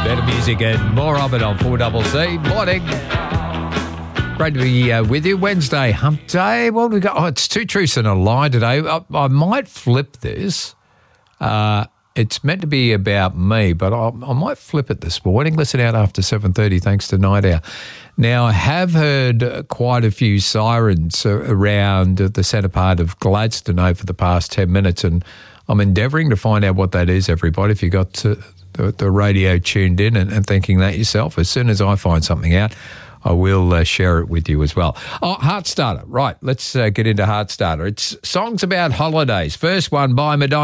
Better music and more of it on 4CC. Morning. Great to be with you. Wednesday, hump day. What do we got? Oh, it's two truths and a lie today. I might flip this. It's meant to be about me, but I might flip it this morning. Listen out after 7:30, thanks to Night Owl. Now, I have heard quite a few sirens around the centre part of Gladstone over the past 10 minutes, and I'm endeavouring to find out what that is, everybody, if you got the radio tuned in and thinking that yourself. As soon as I find something out, I will share it with you as well. Oh, Heartstarter. Right, let's get into Heartstarter. It's songs about holidays. First one by Madonna.